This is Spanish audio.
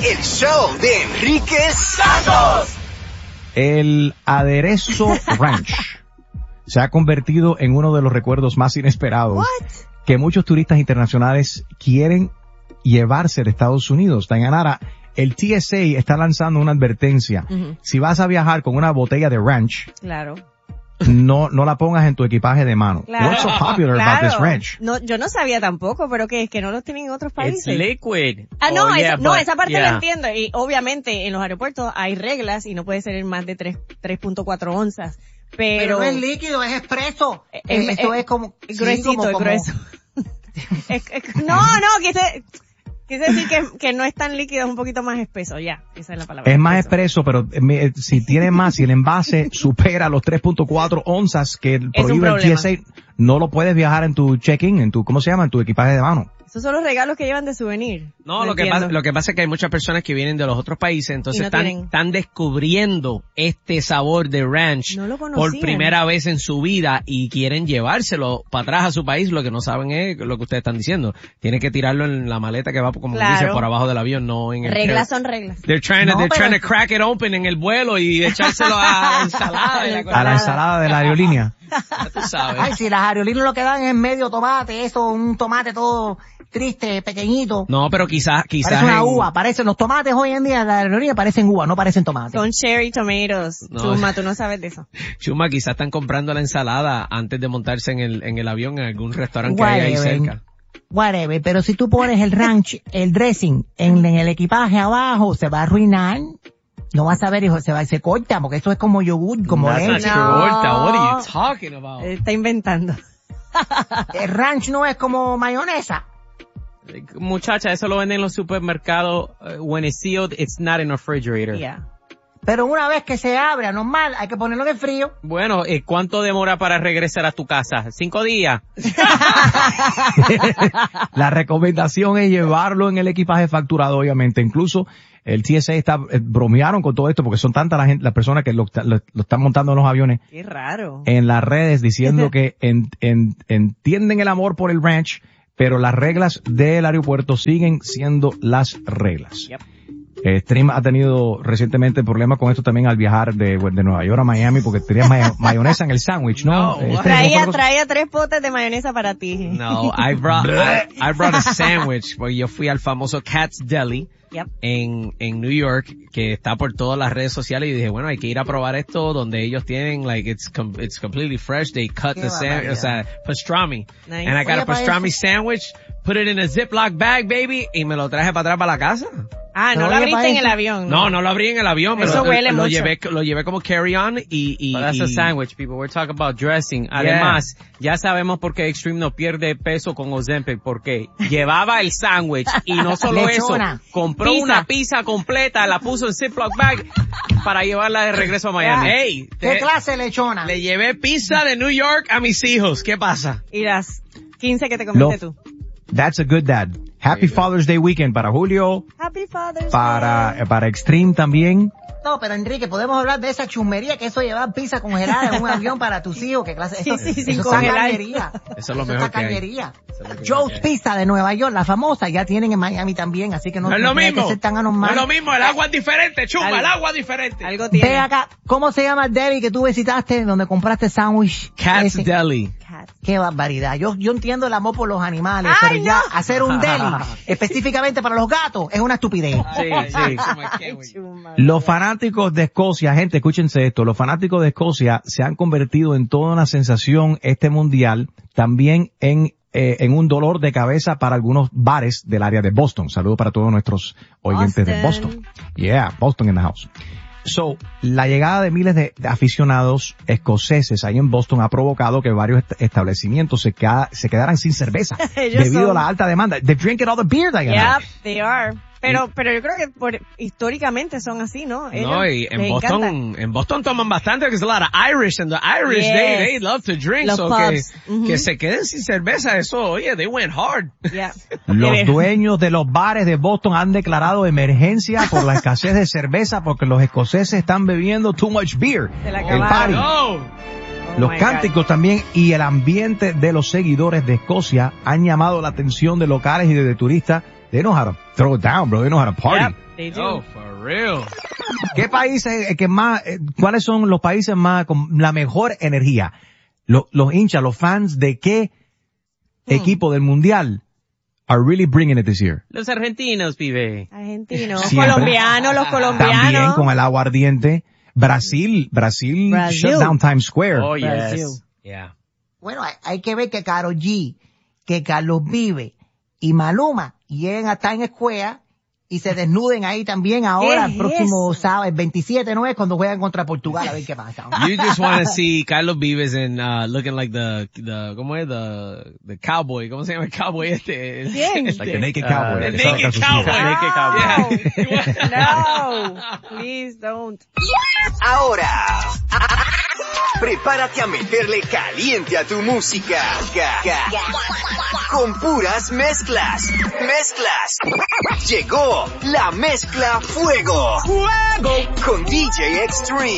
El show de Enrique Santos. El aderezo ranch se ha convertido en uno de los recuerdos más inesperados que muchos turistas internacionales quieren llevarse de Estados Unidos. Dayanara, el TSA está lanzando una advertencia. Si vas a viajar con una botella de ranch, claro, no la pongas en tu equipaje de mano. Claro. What's so popular about this ranch? No, yo no sabía tampoco, pero que es que no los tienen en otros países. It's liquid. Esa parte la entiendo. Y obviamente en los aeropuertos hay reglas y no puede ser más de 3.4 onzas. Pero no es líquido, es expreso. Esto es como gruesito, es grueso. Quise decir que no es tan líquido, es un poquito más espeso, ya, esa es la palabra. Es más espeso, pero si tiene más, si el envase supera los 3.4 onzas que prohíbe el TSA, no lo puedes viajar en tu check-in, en tu, ¿cómo se llama? En tu equipaje de mano. Esos son los regalos que llevan de souvenir. No, lo que pasa es que hay muchas personas que vienen de los otros países, entonces están descubriendo este sabor de ranch por primera vez en su vida y quieren llevárselo para atrás a su país. Lo que no saben es lo que ustedes están diciendo. Tienen que tirarlo en la maleta que va, como dice, por abajo del avión, no en el... Reglas son reglas. They're trying to crack it open en el vuelo y echárselo a la ensalada. A la ensalada de la aerolínea. Ya tú sabes. Ay, si las aerolíneas lo que dan es medio tomate, un tomate todo triste, pequeñito. No, pero quizás parece una uva, los tomates hoy en día en la aerolínea parecen uva, no parecen tomates. Son cherry tomatoes. No. Chuma, tú no sabes de eso. Chuma, quizás están comprando la ensalada antes de montarse en el avión en algún restaurante que hay ahí cerca. Whatever, pero si tú pones el ranch, el dressing en el equipaje abajo, se va a arruinar. No vas a ver, hijo, se corta, porque eso es como yogur, como leche. What are you talking about? Está inventando. El ranch no es como mayonesa. Muchacha, eso lo venden en los supermercados. When it's sealed, it's not in a refrigerator. Yeah. Pero una vez que se abre, normal, hay que ponerlo en el frío. Bueno, ¿cuánto demora para regresar a tu casa? 5 días. La recomendación es llevarlo en el equipaje facturado, obviamente. Incluso el TSA bromearon con todo esto porque son tantas las personas que lo están montando en los aviones. Qué raro. En las redes diciendo que entienden el amor por el ranch, pero las reglas del aeropuerto siguen siendo las reglas. Yep. Stream ha tenido recientemente problemas con esto también al viajar de Nueva York a Miami porque tenía mayonesa en el sándwich, ¿no? Traía 3 potes de mayonesa para ti. No, I brought a sandwich porque yo fui al famoso Cat's Deli. Yep. En New York, que está por todas las redes sociales, y dije, bueno, hay que ir a probar esto donde ellos tienen, like, it's completely fresh, they cut the sandwich, o sea, pastrami. Nice. And I got a pastrami sandwich, put it in a Ziploc bag, baby, y me lo traje para atrás para la casa. Ah, no lo abriste en el avión. No lo abrí en el avión. Eso huele mucho. Lo llevé como carry-on y... But that's a sandwich, people. We're talking about dressing. Además, ya sabemos por qué Extreme no pierde peso con Ozempic, porque llevaba el sándwich y no solo eso, compró una pizza completa, la puso en Ziploc bag para llevarla de regreso a Miami. Hey, ¿qué clase de lechona? Le llevé pizza de New York a mis hijos. ¿Qué pasa? Y las 15 que te comiste tú. That's a good dad. Happy Father's Day weekend para Julio. Happy Father's Day. Para Extreme también. No, pero Enrique, podemos hablar de esa chusmería que eso llevar pizza congelada en un avión para tus hijos. ¿Qué clase? Eso es cañería. Eso es lo mejor que hay. Joe's Pizza de Nueva York, la famosa, ya tienen en Miami también, así que no es lo mismo. Que ser tan anormal. No es lo mismo, el agua es diferente, Chuma, el agua es diferente. Algo tiene. Ve acá, ¿cómo se llama el deli que tú visitaste donde compraste sándwich? Cat's Deli. Qué barbaridad. Yo entiendo el amor por los animales, pero ya hacer un deli específicamente para los gatos es una estupidez. Sí. Los fanáticos de Escocia, gente, escúchense esto, los fanáticos de Escocia se han convertido en toda una sensación este mundial, también en un dolor de cabeza para algunos bares del área de Boston. Saludos para todos nuestros oyentes de Boston. Yeah, Boston in the house. So, la llegada de miles de aficionados escoceses ahí en Boston ha provocado que varios establecimientos se quedaran sin cerveza debido a la alta demanda. They're drinking all the beer, Diana. Yep, they are. Pero yo creo que históricamente son así, ¿no? No, y en Boston toman bastante, because a lot of Irish, and the Irish, they love to drink, los so pubs. Que se queden sin cerveza, eso, oye, they went hard. Yeah. Los dueños de los bares de Boston han declarado emergencia por la escasez de cerveza porque los escoceses están bebiendo too much beer. Se la el party. No. Los cánticos también y el ambiente de los seguidores de Escocia han llamado la atención de locales y de turistas. They know how to throw it down, bro. They know how to party. Yep, they do. Oh, for real. ¿Qué países que más, cuáles son los países más con la mejor energía? Los hinchas, los fans de qué equipo del mundial are really bringing it this year? Los argentinos, pibe. Argentinos, Siempre. Los colombianos. También con el aguardiente. Brasil shut down Times Square. Oh, Brasil. yes. Yeah. Bueno, hay que ver que Karol G, que Carlos Vive y Maluma lleguen a Times Square y se desnuden ahí también ahora, el próximo sábado, el 27, ¿no es? Cuando juegan contra Portugal, a ver qué pasa. You just want to see Carlos Vives and looking like the ¿cómo es? The cowboy. ¿Cómo se llama el cowboy este? ¿Quién? Like the naked cowboy. The naked cowboy. Naked cowboy. No, please don't. Ahora, prepárate a meterle caliente a tu música. Con puras mezclas. Llegó la mezcla Fuego. Con DJ Extreme.